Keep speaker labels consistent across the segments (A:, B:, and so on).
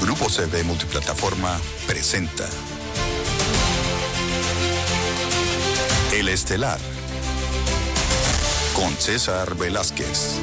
A: Grupo CB Multiplataforma presenta El Estelar con César Velázquez.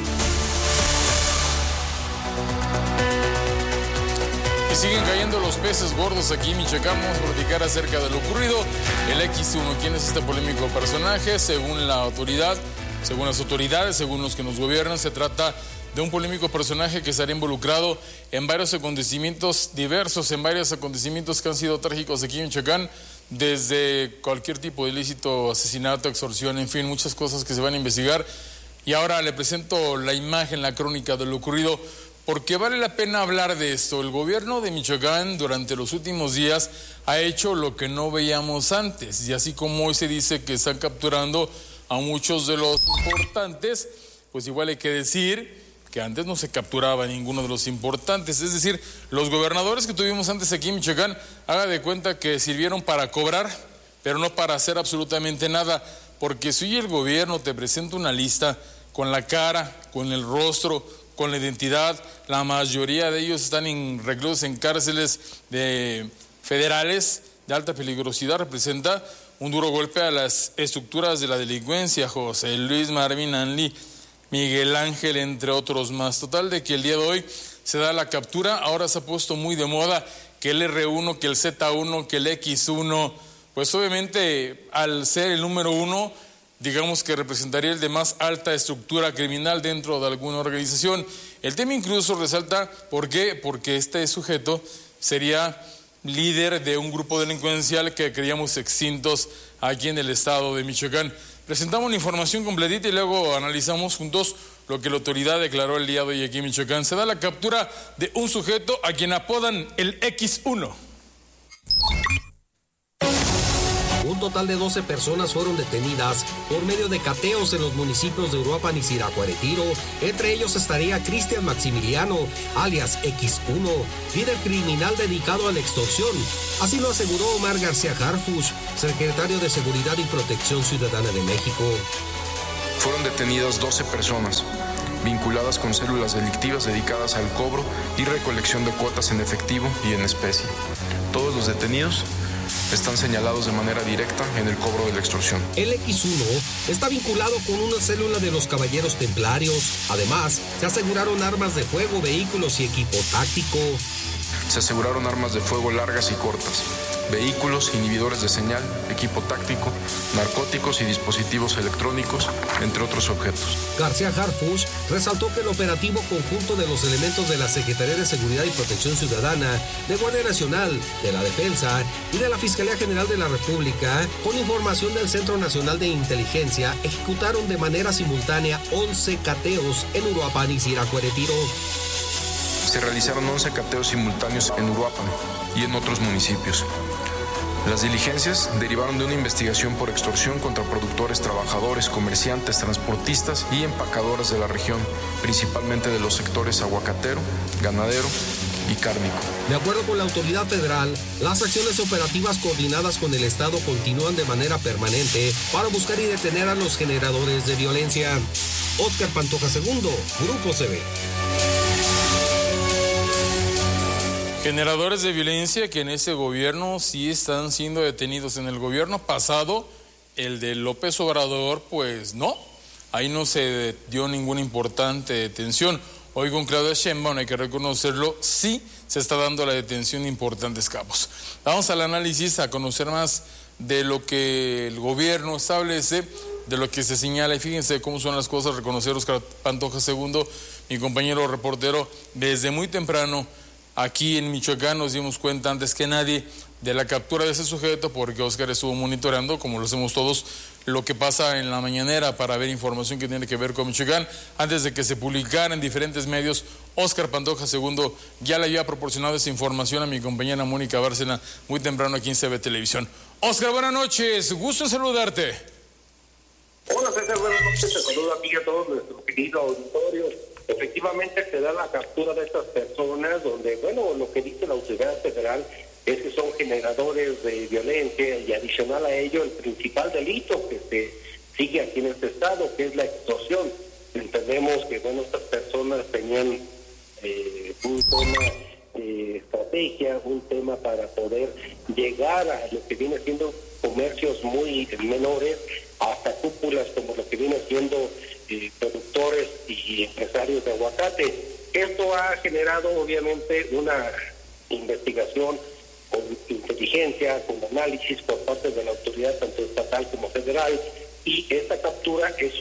B: Y siguen cayendo los peces gordos aquí en Michoacán. Vamos a platicar acerca de lo ocurrido. El X1, ¿quién es este polémico personaje? Según la autoridad, según las autoridades, según los que nos gobiernan, se trata de un polémico personaje que estaría involucrado en varios acontecimientos diversos, en varios acontecimientos que han sido trágicos aquí en Michoacán, desde cualquier tipo de ilícito, asesinato, extorsión, en fin, muchas cosas que se van a investigar. Y ahora le presento la imagen, la crónica de lo ocurrido, porque vale la pena hablar de esto. El gobierno de Michoacán durante los últimos días ha hecho lo que no veíamos antes, y así como hoy se dice que están capturando a muchos de los importantes, pues igual hay que decir que antes no se capturaba ninguno de los importantes. Es decir, los gobernadores que tuvimos antes aquí en Michoacán, haga de cuenta que sirvieron para cobrar, pero no para hacer absolutamente nada, porque si hoy el gobierno te presenta una lista con la cara, con el rostro, con la identidad, la mayoría de ellos están recluidos en cárceles federales de alta peligrosidad, representa un duro golpe a las estructuras de la delincuencia. José Luis, Marvin, Anli, Miguel Ángel, entre otros más. Total de que el día de hoy se da la captura. Ahora se ha puesto muy de moda que el R1, que el Z1, que el X1, pues obviamente al ser el número uno, digamos que representaría el de más alta estructura criminal dentro de alguna organización. El tema incluso resalta, ¿por qué? Porque este sujeto sería líder de un grupo delincuencial que creíamos extintos aquí en el estado de Michoacán. Presentamos la información completita y luego analizamos juntos lo que la autoridad declaró el día de hoy aquí en Michoacán. Se da la captura de un sujeto a quien apodan el X1.
C: Un total de 12 personas fueron detenidas por medio de cateos en los municipios de Uruapan y Siracuaretiro. Entre ellos estaría Cristian Maximiliano, alias X1, líder criminal dedicado a la extorsión. Así lo aseguró Omar García Harfuch, secretario de Seguridad y Protección Ciudadana de México.
D: Fueron detenidas 12 personas vinculadas con células delictivas dedicadas al cobro y recolección de cuotas en efectivo y en especie. Todos los detenidos están señalados de manera directa en el cobro de la extorsión.
C: El X1 está vinculado con una célula de los Caballeros Templarios. Además, se aseguraron armas de fuego, vehículos y equipo táctico.
D: Se aseguraron armas de fuego largas y cortas, vehículos, inhibidores de señal, equipo táctico, narcóticos y dispositivos electrónicos, entre otros objetos.
C: García Harfuch resaltó que el operativo conjunto de los elementos de la Secretaría de Seguridad y Protección Ciudadana, de Guardia Nacional, de la Defensa y de la Fiscalía General de la República, con información del Centro Nacional de Inteligencia, ejecutaron de manera simultánea 11 cateos en Uruapan y Siracuaretiro.
D: Se realizaron 11 cateos simultáneos en Uruapan y en otros municipios. Las diligencias derivaron de una investigación por extorsión contra productores, trabajadores, comerciantes, transportistas y empacadoras de la región, principalmente de los sectores aguacatero, ganadero y cárnico.
C: De acuerdo con la autoridad federal, las acciones operativas coordinadas con el Estado continúan de manera permanente para buscar y detener a los generadores de violencia. Óscar Pantoja II, Grupo CB.
B: Generadores de violencia que en ese gobierno sí están siendo detenidos. En el gobierno pasado, el de López Obrador, pues no, ahí no se dio ninguna importante detención. Hoy con Claudia Sheinbaum, hay que reconocerlo, sí se está dando la detención de importantes cabos. Vamos al análisis, a conocer más de lo que el gobierno establece, de lo que se señala, y fíjense cómo son las cosas. Reconocer a Óscar Pantoja II, mi compañero reportero, desde muy temprano. Aquí en Michoacán nos dimos cuenta antes que nadie de la captura de ese sujeto, porque Óscar estuvo monitoreando, como lo hacemos todos, lo que pasa en la mañanera para ver información que tiene que ver con Michoacán. Antes de que se publicara en diferentes medios, Óscar Pantoja II ya le había proporcionado esa información a mi compañera Mónica Bárcena muy temprano aquí en CB Televisión. Óscar, buenas noches, gusto en saludarte.
E: Hola César, buenas noches, te saludo a ti y a todos nuestros queridos auditorios. Efectivamente se da la captura de estas personas donde, bueno, lo que dice la autoridad federal es que son generadores de violencia y adicional a ello el principal delito que se sigue aquí en este estado, que es la extorsión. Entendemos que, bueno, estas personas tenían un tema estrategia, un tema para poder llegar a lo que viene siendo comercios muy menores, hasta cúpulas como lo que viene siendo productores y empresarios de aguacate. Esto ha generado obviamente una investigación con inteligencia, con análisis por parte de la autoridad tanto estatal como federal, y esta captura es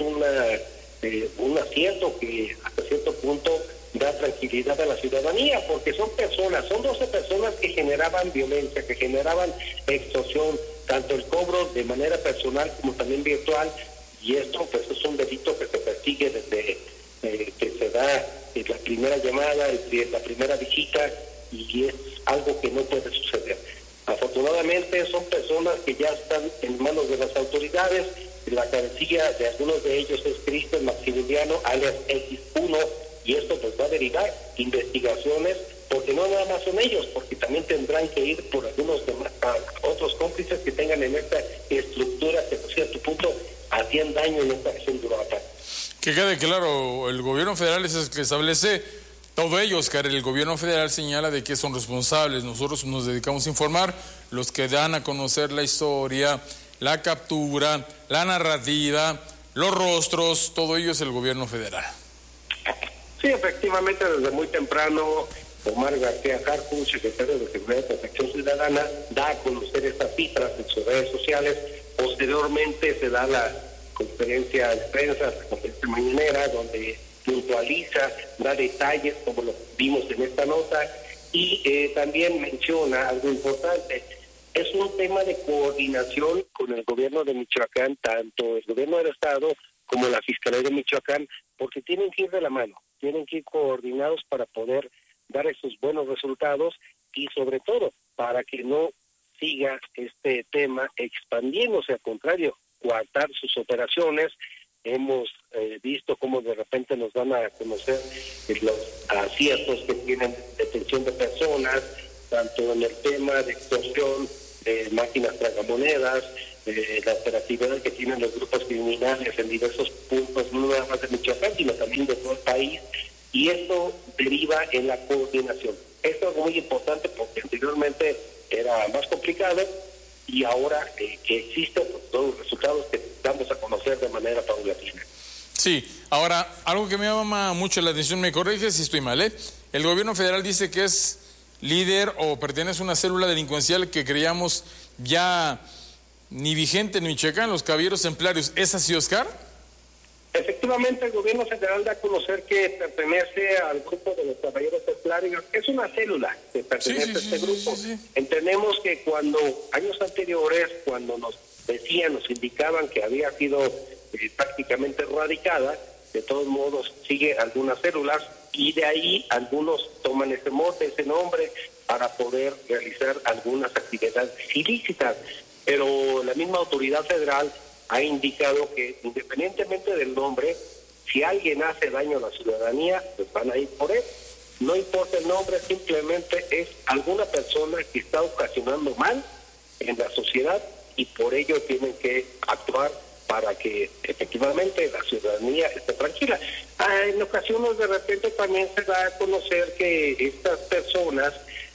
E: un acierto que hasta cierto punto da tranquilidad a la ciudadanía, porque son 12 personas que generaban violencia, que generaban extorsión, tanto el cobro de manera personal como también virtual, y esto pues es un delito que se persigue desde que se da la primera llamada, la primera visita, y es algo que no puede suceder. Afortunadamente son personas que ya están en manos de las autoridades. La cabecilla de algunos de ellos es Cristian Maximiliano, alias X1, y esto pues va a derivar investigaciones, porque no nada más son ellos, porque también tendrán que ir por algunos demás, otros cómplices que tengan en esta estructura que por cierto punto hacían daño en esta región de Uruapan.
B: Que quede claro, el gobierno federal es el que establece todo ello, Oscar. El gobierno federal señala de que son responsables. Nosotros nos dedicamos a informar, los que dan a conocer la historia, la captura, la narrativa, los rostros, todo ello es el gobierno federal.
E: Sí, efectivamente, desde muy temprano, Omar García Harfuch, secretario de Seguridad y Protección Ciudadana, da a conocer estas cifras en sus redes sociales. Posteriormente se da la conferencia de prensa, la conferencia mañanera, donde puntualiza, da detalles como lo vimos en esta nota, y también menciona algo importante. Es un tema de coordinación con el gobierno de Michoacán, tanto el gobierno del estado como la Fiscalía de Michoacán, porque tienen que ir de la mano, tienen que ir coordinados para poder dar esos buenos resultados, y sobre todo para que no siga este tema expandiéndose, al contrario, coartar sus operaciones. Hemos visto cómo de repente nos dan a conocer los aciertos que tienen detención de personas, tanto en el tema de extorsión, de máquinas tragamonedas, la operatividad que tienen los grupos criminales en diversos puntos, no nada más de Michoacán, sino también de todo el país, y esto deriva en la coordinación. Esto es muy importante porque anteriormente era más complicado, y ahora que existen todos los resultados que damos a conocer de manera paulatina.
B: Sí, ahora, algo que me llama mucho la atención, me corrige si estoy mal, el gobierno federal dice que es líder o pertenece a una célula delincuencial que creíamos ya ni vigente en Michoacán, los caballeros templarios. ¿Es así, Oscar?
E: Efectivamente, el gobierno federal da a conocer que pertenece al grupo de los caballeros templarios. Es una célula que pertenece a este grupo. Sí. Entendemos que cuando años anteriores, cuando nos decían, nos indicaban que había sido prácticamente erradicada, de todos modos sigue algunas células, y de ahí algunos toman ese mote, ese nombre, para poder realizar algunas actividades ilícitas. Pero la misma autoridad federal ha indicado que independientemente del nombre, si alguien hace daño a la ciudadanía, pues van a ir por él. No importa el nombre, simplemente es alguna persona que está ocasionando mal en la sociedad, y por ello tienen que actuar para que efectivamente la ciudadanía esté tranquila. En ocasiones de repente también se da a conocer que estas personas,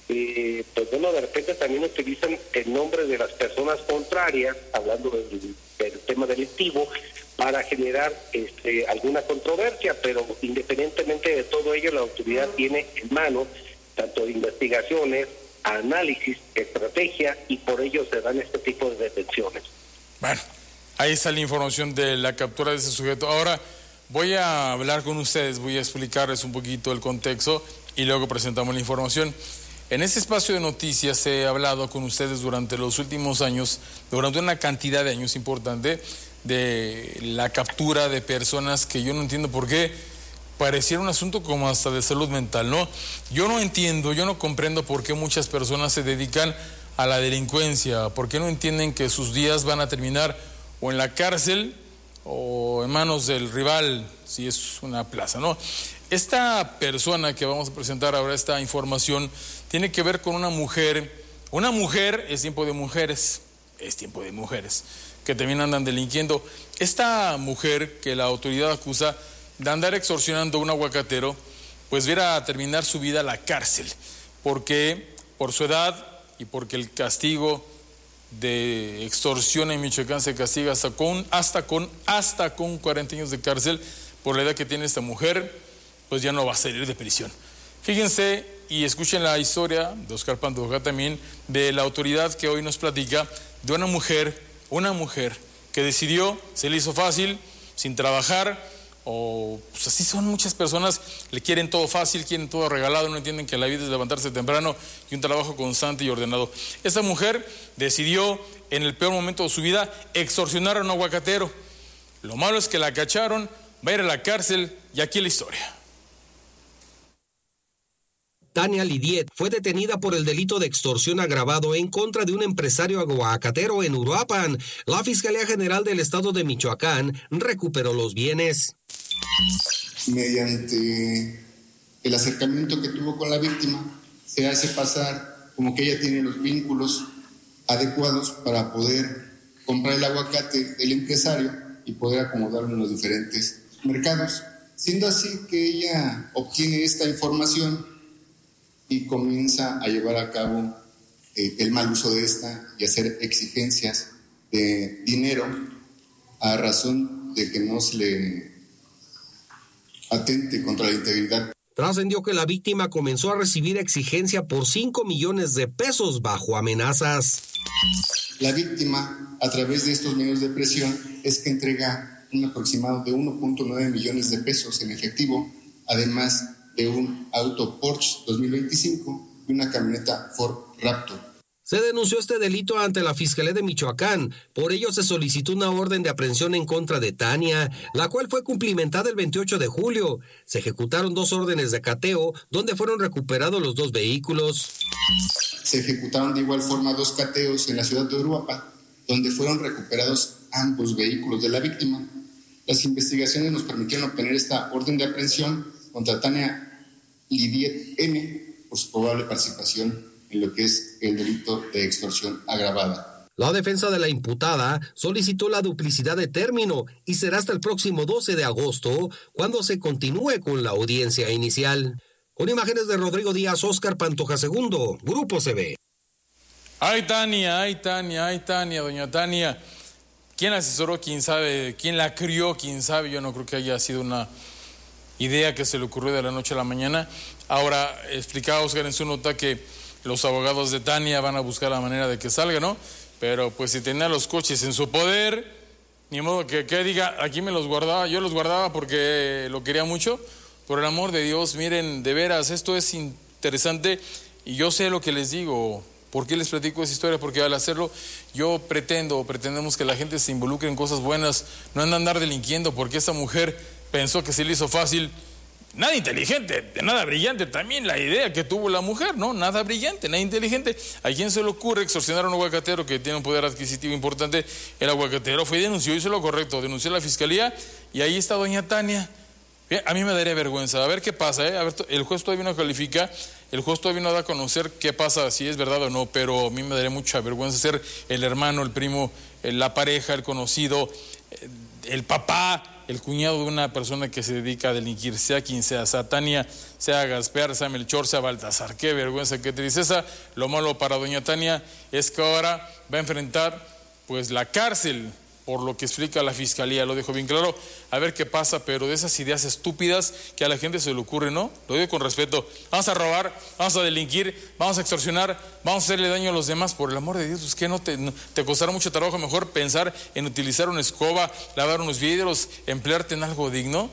E: pues bueno, de repente también utilizan el nombre de las personas contrarias, hablando del tema delictivo, para generar alguna controversia, pero independientemente de todo ello, la autoridad tiene en mano tanto investigaciones, análisis, estrategia, y por ello se dan este tipo de detenciones.
B: Bueno, ahí está la información de la captura de ese sujeto. Ahora voy a hablar con ustedes, voy a explicarles un poquito el contexto y luego presentamos la información. En este espacio de noticias he hablado con ustedes durante los últimos años, durante una cantidad de años importante, de la captura de personas que yo no entiendo por qué pareciera un asunto como hasta de salud mental, ¿no? Yo no entiendo, yo no comprendo por qué muchas personas se dedican a la delincuencia, por qué no entienden que sus días van a terminar o en la cárcel o en manos del rival, si es una plaza, ¿no? Esta persona que vamos a presentar ahora, esta información, tiene que ver con una mujer. Una mujer es tiempo de mujeres, que también andan delinquiendo. Esta mujer que la autoridad acusa de andar extorsionando a un aguacatero, pues viera a terminar su vida a la cárcel, porque por su edad y porque el castigo de extorsión en Michoacán se castiga hasta con 40 años de cárcel. Por la edad que tiene esta mujer, pues ya no va a salir de prisión. Fíjense y escuchen la historia de Óscar Pantoja también, de la autoridad que hoy nos platica de una mujer que decidió, se le hizo fácil, sin trabajar, o pues así son muchas personas, le quieren todo fácil, quieren todo regalado, no entienden que la vida es levantarse temprano y un trabajo constante y ordenado. Esta mujer decidió, en el peor momento de su vida, extorsionar a un aguacatero. Lo malo es que la cacharon, va a ir a la cárcel, y aquí la historia.
C: Tania Lidiet fue detenida por el delito de extorsión agravado en contra de un empresario aguacatero en Uruapan. La Fiscalía General del Estado de Michoacán recuperó los bienes.
F: Mediante el acercamiento que tuvo con la víctima, se hace pasar como que ella tiene los vínculos adecuados para poder comprar el aguacate del empresario y poder acomodarlo en los diferentes mercados. Siendo así que ella obtiene esta información y comienza a llevar a cabo el mal uso de esta y hacer exigencias de dinero a razón de que no se le atente contra la integridad.
C: Trascendió que la víctima comenzó a recibir exigencia por 5 millones de pesos bajo amenazas.
F: La víctima, a través de estos medios de presión, es que entrega un aproximado de 1.9 millones de pesos en efectivo, además de un auto Porsche 2025 y una camioneta Ford Raptor.
C: Se denunció este delito ante la Fiscalía de Michoacán. Por ello se solicitó una orden de aprehensión en contra de Tania, la cual fue cumplimentada el 28 de julio. Se ejecutaron 2 órdenes de cateo, donde fueron recuperados los 2 vehículos.
F: Se ejecutaron de igual forma 2 cateos en la ciudad de Uruapan, donde fueron recuperados ambos vehículos de la víctima. Las investigaciones nos permitieron obtener esta orden de aprehensión contra Tania Lidiet M. por su probable participación en lo que es el delito de extorsión agravada.
C: La defensa de la imputada solicitó la duplicidad de término y será hasta el próximo 12 de agosto cuando se continúe con la audiencia inicial. Con imágenes de Rodrigo Díaz, Óscar Pantoja II, Grupo CB.
B: Ay, Tania, doña Tania. ¿Quién la asesoró? ¿Quién sabe? ¿Quién la crió? ¿Quién sabe? Yo no creo que haya sido una idea que se le ocurrió de la noche a la mañana. Ahora, explicaba Óscar en su nota que los abogados de Tania van a buscar la manera de que salga, ¿no? Pero pues si tenía los coches en su poder, ni modo que diga, aquí me los guardaba, yo los guardaba porque lo quería mucho. Por el amor de Dios, miren, de veras, esto es interesante y yo sé lo que les digo. ¿Por qué les platico esa historia? Porque al hacerlo yo pretendemos que la gente se involucre en cosas buenas, no en andar delinquiendo, porque esta mujer pensó que se le hizo fácil. Nada inteligente, nada brillante también la idea que tuvo la mujer, ¿no? Nada brillante, nada inteligente. ¿A quién se le ocurre extorsionar a un aguacatero que tiene un poder adquisitivo importante? El aguacatero fue y denunció, hizo lo correcto, denunció a la fiscalía y ahí está doña Tania. Bien, a mí me daría vergüenza, a ver qué pasa, A ver, el juez todavía no califica, el juez todavía no da a conocer qué pasa, si es verdad o no, pero a mí me daría mucha vergüenza ser el hermano, el primo, la pareja, el conocido, el papá, el cuñado de una persona que se dedica a delinquir, sea quien sea Tania, sea Gasper, sea Melchor, sea Baltasar. Qué vergüenza, qué tristeza. Lo malo para doña Tania es que ahora va a enfrentar pues la cárcel, por lo que explica la fiscalía, lo dejo bien claro, a ver qué pasa, pero de esas ideas estúpidas que a la gente se le ocurre, ¿no? Lo digo con respeto, vamos a robar, vamos a delinquir, vamos a extorsionar, vamos a hacerle daño a los demás, por el amor de Dios, es que no te costará mucho trabajo mejor pensar en utilizar una escoba, lavar unos vidrios, emplearte en algo digno.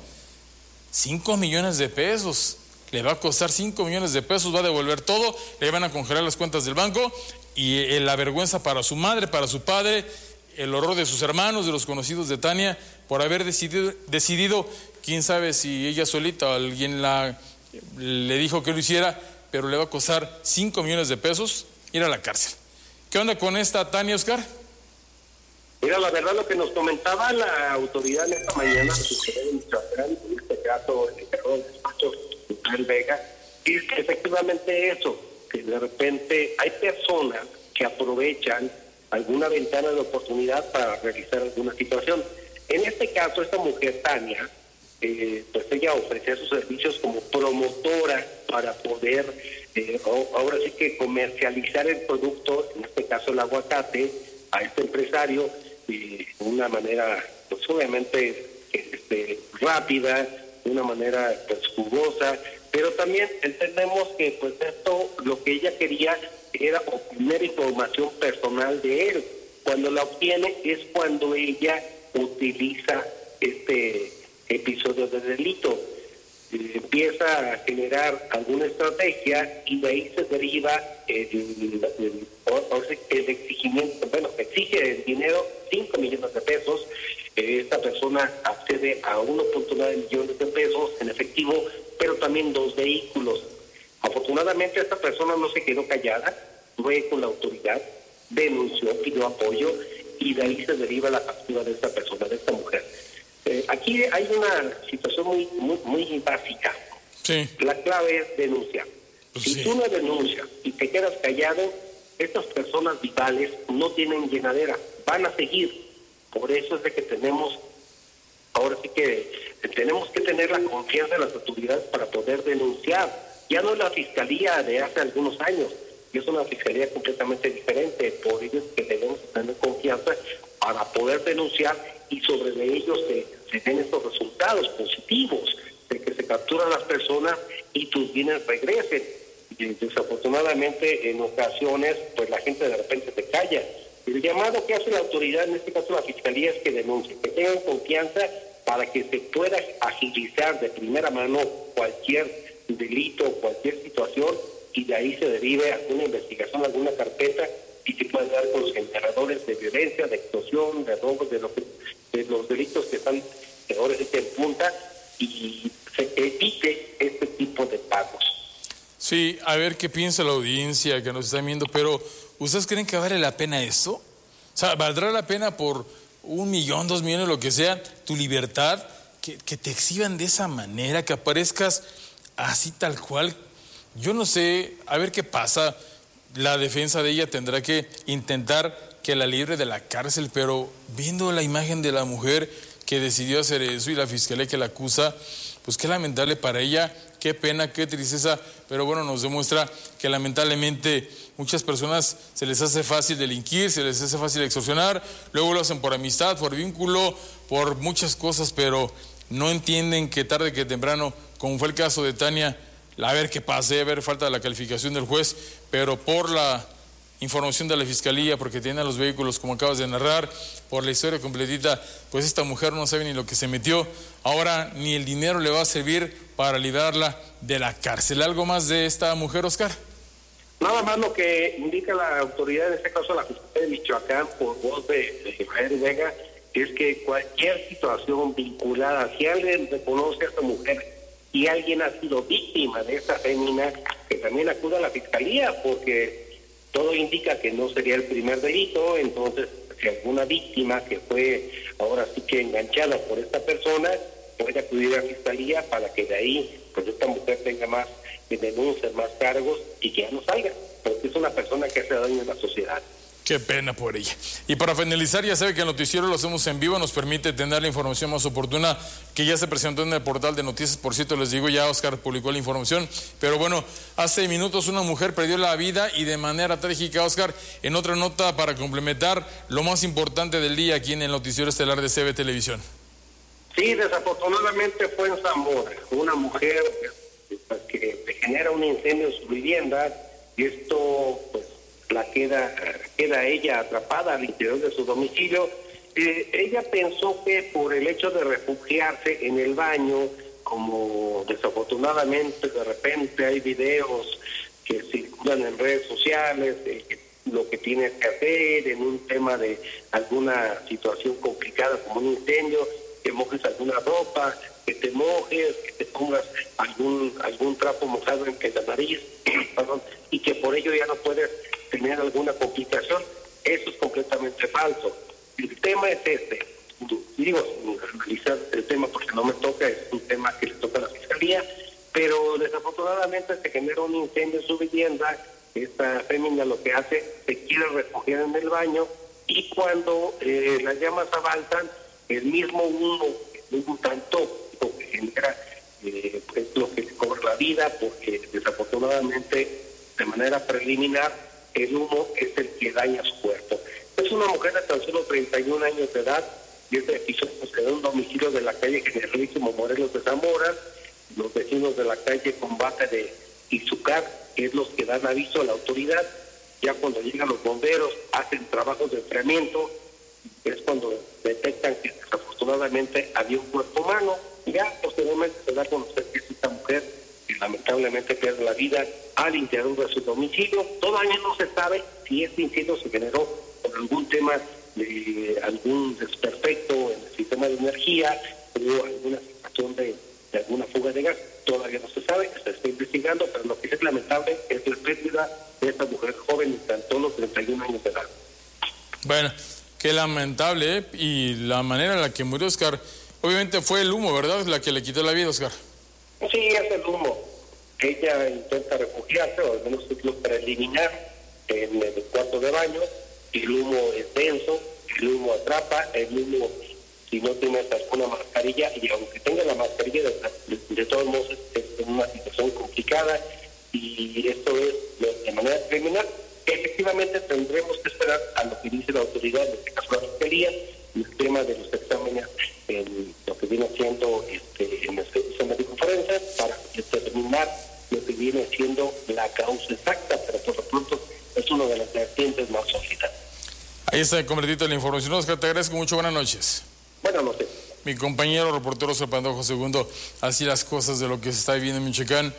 B: 5 millones de pesos, le va a costar 5 millones de pesos, va a devolver todo, le van a congelar las cuentas del banco y la vergüenza para su madre, para su padre, el horror de sus hermanos, de los conocidos de Tania, por haber decidido, quién sabe si ella solita o alguien le dijo que lo hiciera, pero le va a costar 5 millones de pesos ir a la cárcel. ¿Qué onda con esta Tania, Óscar?
E: Mira, la verdad lo que nos comentaba la autoridad en esta mañana, en este caso, el despacho del Vega, es que efectivamente eso, que de repente hay personas que aprovechan alguna ventana de oportunidad para realizar alguna situación. En este caso, esta mujer, Tania, pues ella ofrecía sus servicios como promotora para poder ahora sí que comercializar el producto, en este caso el aguacate, a este empresario de una manera pues obviamente rápida, de una manera pues jugosa, pero también entendemos que pues esto, lo que ella quería era obtener información personal de él. Cuando la obtiene es cuando ella utiliza este episodio de delito. Empieza a generar alguna estrategia y de ahí se deriva el exigimiento, exige el dinero, 5 millones de pesos. Esta persona accede a 1.9 millones de pesos en efectivo, pero también 2 vehículos. Afortunadamente esta persona no se quedó callada, fue con la autoridad, denunció, pidió apoyo y de ahí se deriva la captura de esta persona, de esta mujer. Aquí hay una situación muy básica.
B: Sí.
E: La clave es denunciar.
B: Pues
E: si
B: sí.
E: tú no denuncias y te quedas callado, estas personas vitales no tienen llenadera, van a seguir. Por eso es de que tenemos que tener la confianza de las autoridades para poder denunciar. Ya no es la fiscalía de hace algunos años, es una fiscalía completamente diferente. Por ello es que debemos tener confianza para poder denunciar y sobre ellos se den estos resultados positivos de que se capturan las personas y tus bienes regresen. Y desafortunadamente en ocasiones pues la gente de repente se calla. El llamado que hace la autoridad, en este caso la fiscalía, es que denuncie, que tengan confianza para que se pueda agilizar de primera mano cualquier delito, cualquier situación, y de ahí se derive alguna investigación, alguna carpeta, y se puede dar con los generadores de violencia, de extorsión, de robos, de los delitos que están ahora en punta, y se evite este tipo de pagos.
B: Sí, a ver qué piensa la audiencia que nos está viendo, pero ¿ustedes creen que vale la pena esto? O sea, ¿valdrá la pena por 1 millón, 2 millones, lo que sea, tu libertad, que te exhiban de esa manera, que aparezcas así tal cual? Yo no sé, a ver qué pasa. La defensa de ella tendrá que intentar que la libre de la cárcel, pero viendo la imagen de la mujer que decidió hacer eso y la fiscalía que la acusa, pues qué lamentable para ella, qué pena, qué tristeza, pero bueno, nos demuestra que lamentablemente muchas personas se les hace fácil delinquir, se les hace fácil extorsionar, luego lo hacen por amistad, por vínculo, por muchas cosas, pero no entienden que tarde que temprano, como fue el caso de Tania, a ver qué pase, a ver, falta la calificación del juez, pero por la información de la fiscalía, porque tiene los vehículos como acabas de narrar, por la historia completita, pues esta mujer no sabe ni lo que se metió, ahora ni el dinero le va a servir para librarla de la cárcel. ¿Algo más de esta mujer, Oscar?
E: Nada más lo que indica la autoridad, en este caso la Fiscalía de Michoacán, por voz de Israel Vega, es que cualquier situación vinculada, si alguien reconoce a esta mujer y alguien ha sido víctima de esta fémina, que también acuda a la Fiscalía, porque todo indica que no sería el primer delito. Entonces, si alguna víctima que fue ahora sí que enganchada por esta persona, puede acudir a la Fiscalía para que de ahí pues esta mujer tenga más denuncias, más cargos y que ya no salga, porque es una persona que hace daño a la sociedad.
B: Qué pena por ella. Y para finalizar, ya sabe que el noticiero lo hacemos en vivo, nos permite tener la información más oportuna que ya se presentó en el portal de noticias. Por cierto, les digo, ya Oscar publicó la información, pero bueno, hace minutos una mujer perdió la vida y de manera trágica, Oscar, en otra nota para complementar lo más importante del día aquí en el noticiero estelar de CB Televisión. Sí,
E: desafortunadamente fue en Zamora, una mujer que genera un incendio en su vivienda, y esto pues queda ella atrapada al interior de su domicilio. Ella pensó que por el hecho de refugiarse en el baño, como desafortunadamente de repente hay videos que circulan en redes sociales, lo que tienes que hacer en un tema de alguna situación complicada como un incendio, que mojes alguna ropa, que te mojes, que te pongas algún trapo mojado en la nariz, perdón, y que por ello ya no puedes tener alguna complicación. Eso es completamente falso. El tema es digo, analizar el tema porque no me toca, es un tema que le toca a la Fiscalía, pero desafortunadamente se genera un incendio en su vivienda. Esta fémina lo que hace, se quiere refugiar en el baño, y cuando las llamas avanzan, el mismo humo, tanto riesgo que genera es lo que le cobra la vida, porque desafortunadamente, de manera preliminar, el humo es el que daña su cuerpo. Es una mujer de tan solo 31 años de edad, y este episodio se da en un domicilio de la calle Generalísimo Morelos de Zamora. Los vecinos de la calle Combate de Izúcar es los que dan aviso a la autoridad. Ya cuando llegan los bomberos, hacen trabajos de enfriamiento, es cuando detectan que desafortunadamente había un cuerpo humano. Ya posteriormente se da a conocer que es esta mujer que lamentablemente pierde la vida al interior de su domicilio. Todavía no se sabe si este incendio se generó por algún tema de algún desperfecto en el sistema de energía o alguna situación de alguna fuga de gas. Todavía no se sabe, se está investigando, pero lo que es lamentable es la pérdida de esta mujer joven de tan solo 31 años de edad.
B: Bueno, qué lamentable, ¿eh? Y la manera en la que murió Oscar, obviamente fue el humo, ¿verdad? La que le quitó la vida, Oscar.
E: Sí, es el humo. Ella intenta refugiarse, o al menos es lo preliminar, en el cuarto de baño. El humo es denso, el humo atrapa, el humo, si no tienes alguna mascarilla, y aunque tenga la mascarilla, de todos modos es una situación complicada, y esto es de manera preliminar. Efectivamente tendremos que esperar a lo que dice la autoridad, en este caso la Fiscalía, el tema de los exámenes, en lo que viene siendo en el servicio médico forense, para determinar lo que viene siendo la causa exacta, pero por lo pronto es una de las vertientes más sólidas.
B: Ahí está completito la información, Oscar, te agradezco mucho, buenas noches.
E: Buenas noches.
B: Mi compañero reportero Oscar Pantoja II, así las cosas de lo que se está viviendo en Michoacán.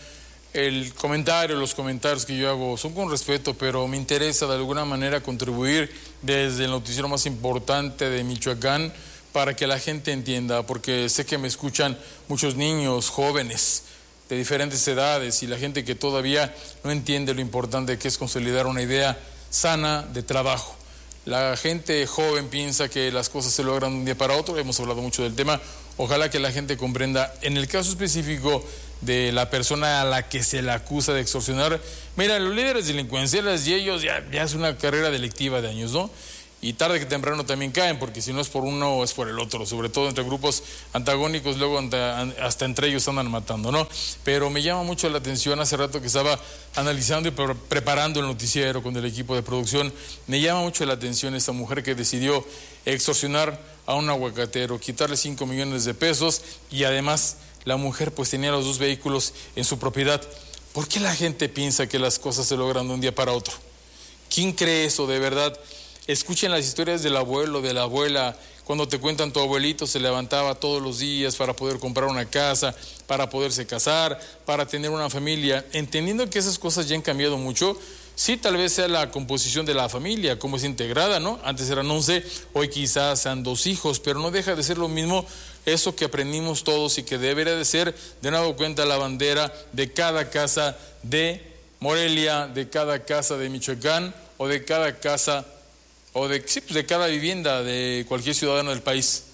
B: Los comentarios que yo hago son con respeto, pero me interesa de alguna manera contribuir desde el noticiero más importante de Michoacán para que la gente entienda, porque sé que me escuchan muchos niños, jóvenes de diferentes edades y la gente que todavía no entiende lo importante que es consolidar una idea sana de trabajo. La gente joven piensa que las cosas se logran de un día para otro, hemos hablado mucho del tema, ojalá que la gente comprenda. En el caso específico de la persona a la que se le acusa de extorsionar, mira, los líderes delincuenciales y ellos ya es una carrera delictiva de años, ¿no? Y tarde que temprano también caen, porque si no es por uno es por el otro, sobre todo entre grupos antagónicos, luego hasta entre ellos andan matando, ¿no? Pero me llama mucho la atención, hace rato que estaba analizando y preparando el noticiero con el equipo de producción, me llama mucho la atención esta mujer que decidió extorsionar a un aguacatero, quitarle 5 millones de pesos y además la mujer pues tenía los 2 vehículos en su propiedad. ¿Por qué la gente piensa que las cosas se logran de un día para otro? ¿Quién cree eso de verdad? Escuchen las historias del abuelo, de la abuela, cuando te cuentan tu abuelito se levantaba todos los días para poder comprar una casa, para poderse casar, para tener una familia, entendiendo que esas cosas ya han cambiado mucho. Sí, tal vez sea la composición de la familia, cómo es integrada, ¿no? Antes eran 11, hoy quizás sean 2 hijos, pero no deja de ser lo mismo eso que aprendimos todos y que debería de ser, de nuevo cuenta, la bandera de cada casa de Morelia, de cada casa de Michoacán o de cada casa o de cada vivienda de cualquier ciudadano del país.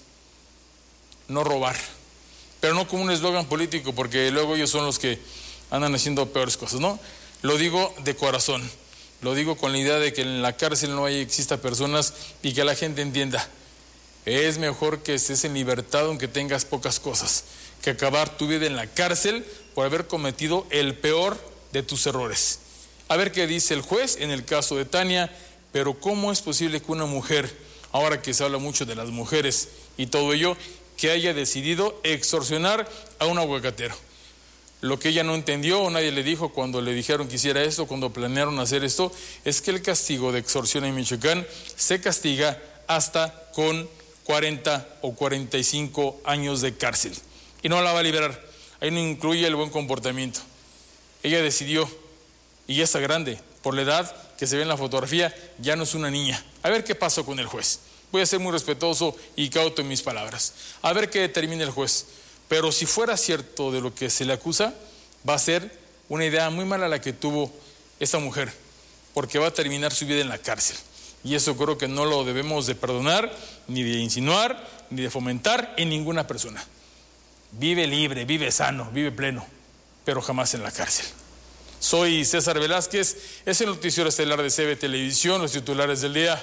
B: No robar, pero no como un eslogan político, porque luego ellos son los que andan haciendo peores cosas, ¿no? Lo digo de corazón, lo digo con la idea de que en la cárcel no exista personas y que la gente entienda. Es mejor que estés en libertad aunque tengas pocas cosas, que acabar tu vida en la cárcel por haber cometido el peor de tus errores. A ver qué dice el juez en el caso de Tania. Pero ¿cómo es posible que una mujer, ahora que se habla mucho de las mujeres y todo ello, que haya decidido extorsionar a un aguacatero? Lo que ella no entendió o nadie le dijo cuando le dijeron que hiciera esto, cuando planearon hacer esto, es que el castigo de extorsión en Michoacán se castiga hasta con 40 o 45 años de cárcel. Y no la va a liberar. Ahí no incluye el buen comportamiento. Ella decidió, y ya está grande, por la edad que se ve en la fotografía, ya no es una niña. A ver qué pasó con el juez. Voy a ser muy respetuoso y cauto en mis palabras. A ver qué determina el juez. Pero si fuera cierto de lo que se le acusa, va a ser una idea muy mala la que tuvo esta mujer, porque va a terminar su vida en la cárcel. Y eso creo que no lo debemos de perdonar, ni de insinuar, ni de fomentar en ninguna persona. Vive libre, vive sano, vive pleno, pero jamás en la cárcel. Soy César Velázquez, es el noticiero estelar de CB Televisión, los titulares del día.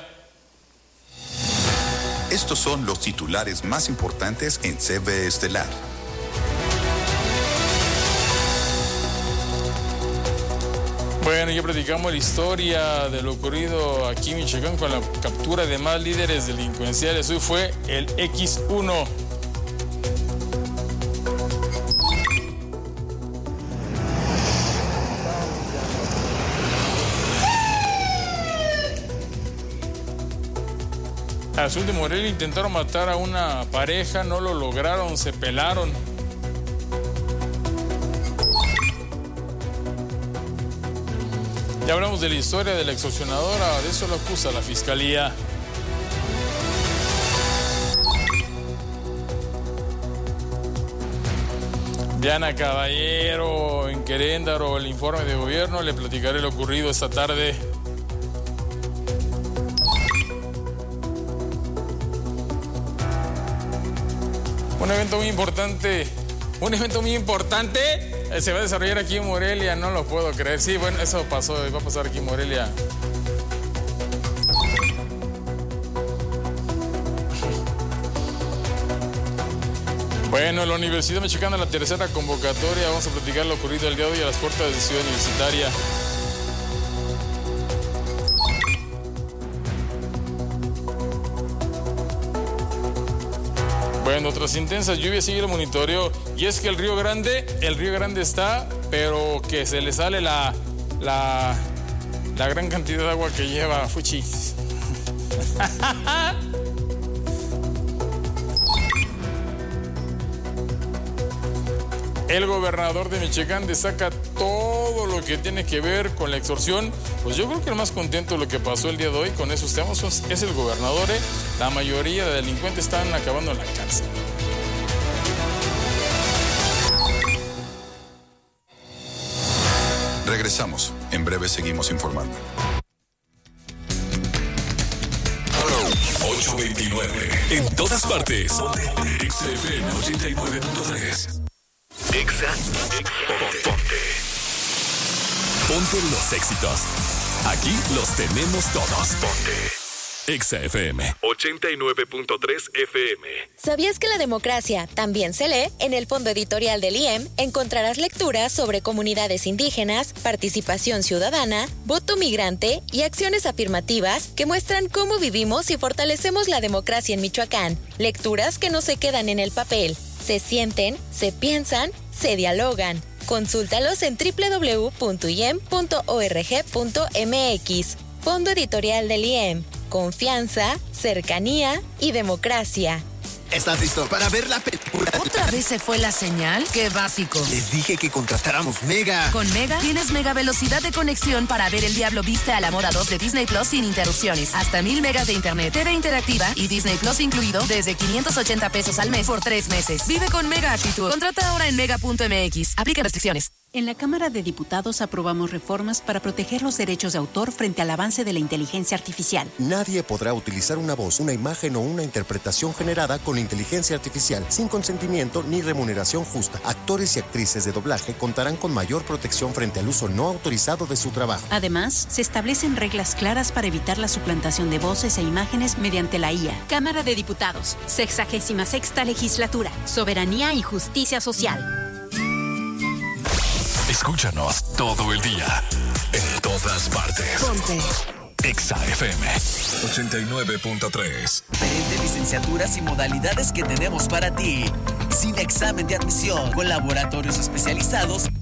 A: Estos son los titulares más importantes en CB Estelar.
B: Bueno, ya platicamos la historia de lo ocurrido aquí en Michoacán con la captura de más líderes delincuenciales. Hoy fue el X1. Al sur de Morelia intentaron matar a una pareja, no lo lograron, se pelaron. Ya hablamos de la historia de la extorsionadora, de eso lo acusa la fiscalía. Diana Caballero, en Queréndaro, el informe de gobierno, le platicaré lo ocurrido esta tarde. Un evento muy importante se va a desarrollar aquí en Morelia, no lo puedo creer. Sí, bueno, eso pasó, va a pasar aquí en Morelia. Bueno, la Universidad Michoacana, la tercera convocatoria, vamos a platicar lo ocurrido el día de hoy a las puertas de Ciudad Universitaria. Bueno, tras intensas lluvias sigue el monitoreo y es que el Río Grande está, pero que se le sale la gran cantidad de agua que lleva, fuchi. El gobernador de Michoacán destaca todo lo que tiene que ver con la extorsión. Pues yo creo que el más contento de lo que pasó el día de hoy con esos temas es el gobernador. La mayoría de delincuentes están acabando en la cárcel.
A: Regresamos. En breve seguimos informando.
G: 829. En todas partes. XFM 89.3. Ponte los éxitos. Aquí los tenemos todos. Ponte XFM 89.3 FM.
H: ¿Sabías que la democracia también se lee? En el fondo editorial del IEM encontrarás lecturas sobre comunidades indígenas, participación ciudadana, voto migrante y acciones afirmativas que muestran cómo vivimos y fortalecemos la democracia en Michoacán. Lecturas que no se quedan en el papel, se sienten, se piensan, se dialogan. Consúltalos en www.iem.org.mx. Fondo editorial del IEM. Confianza, cercanía y democracia.
I: ¿Estás listo para ver la película?
J: ¿Otra vez se fue la señal? ¡Qué básico!
I: Les dije que contratáramos Mega.
J: Con Mega tienes mega velocidad de conexión para ver El Diablo Viste a la Moda 2 de Disney Plus sin interrupciones. Hasta 1000 megas de internet, TV interactiva y Disney Plus incluido desde 580 pesos al mes por 3 meses. Vive con Mega actitud. Contrata ahora en mega.mx. Aplica restricciones.
K: En la Cámara de Diputados aprobamos reformas para proteger los derechos de autor frente al avance de la inteligencia artificial.
L: Nadie podrá utilizar una voz, una imagen o una interpretación generada con inteligencia artificial sin consentimiento ni remuneración justa. Actores y actrices de doblaje contarán con mayor protección frente al uso no autorizado de su trabajo.
K: Además, se establecen reglas claras para evitar la suplantación de voces e imágenes mediante la IA. Cámara de Diputados, 66ª Legislatura, Soberanía y Justicia Social.
G: Escúchanos todo el día, en todas partes.
J: Ponte
G: XFM 89.3.
I: De licenciaturas y modalidades que tenemos para ti. Sin examen de admisión, con laboratorios especializados